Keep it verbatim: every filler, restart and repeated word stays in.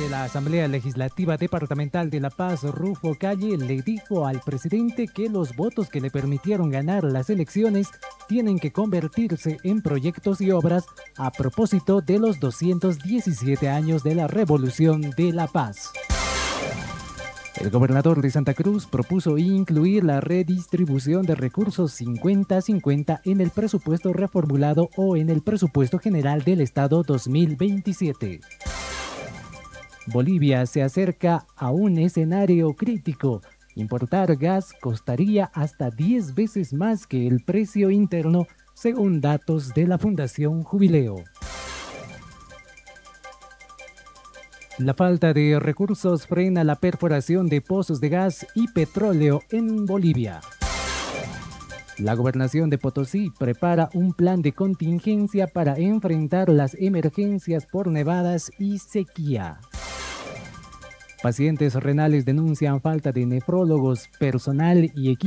de la Asamblea Legislativa Departamental de La Paz, Rufo Calle, le dijo al presidente que los votos que le permitieron ganar las elecciones tienen que convertirse en proyectos y obras a propósito de los doscientos diecisiete años de la Revolución de La Paz. El gobernador de Santa Cruz propuso incluir la redistribución de recursos cincuenta a cincuenta en el presupuesto reformulado o en el presupuesto general del Estado dos mil veintisiete. Bolivia se acerca a un escenario crítico. Importar gas costaría hasta diez veces más que el precio interno, según datos de la Fundación Jubileo. La falta de recursos frena la perforación de pozos de gas y petróleo en Bolivia. La gobernación de Potosí prepara un plan de contingencia para enfrentar las emergencias por nevadas y sequía. Pacientes renales denuncian falta de nefrólogos, personal y equipo